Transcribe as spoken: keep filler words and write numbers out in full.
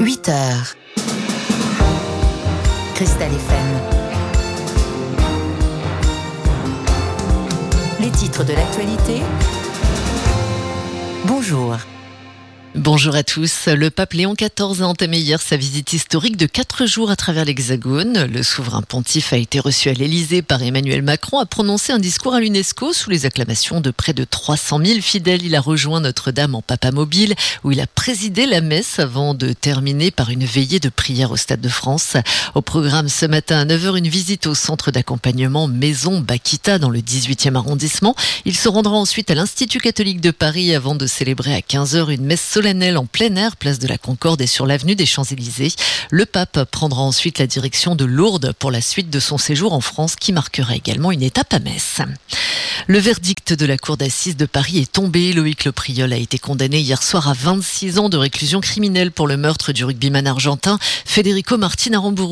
huit heures. Cristal F M. Les titres de l'actualité. Bonjour. Bonjour à tous. Le pape Léon quatorze a entamé hier sa visite historique de quatre jours à travers l'Hexagone. Le souverain pontife a été reçu à l'Élysée par Emmanuel Macron, a prononcé un discours à l'UNESCO sous les acclamations de près de trois cent mille fidèles. Il a rejoint Notre-Dame en papa mobile où il a présidé la messe avant de terminer par une veillée de prière au Stade de France. Au programme ce matin à neuf heures, une visite au centre d'accompagnement Maison Bakita dans le dix-huitième arrondissement. Il se rendra ensuite à l'Institut catholique de Paris avant de célébrer à quinze heures une messe solennelle en plein air, place de la Concorde et sur l'avenue des Champs-Élysées. Le pape prendra ensuite la direction de Lourdes pour la suite de son séjour en France qui marquera également une étape à Metz. Le verdict de la cour d'assises de Paris est tombé. Loïc Le Priol a été condamné hier soir à vingt-six ans de réclusion criminelle pour le meurtre du rugbyman argentin Federico Martín Aramburu.